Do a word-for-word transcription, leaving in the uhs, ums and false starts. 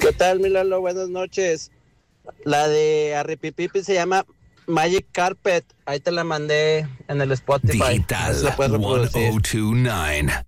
¿Qué tal, mi Lalo? Buenas noches. La de Arripipipi se llama Magic Carpet. Ahí te la mandé en el Spotify. Digital No se la puedes reproducir. ten veintinueve.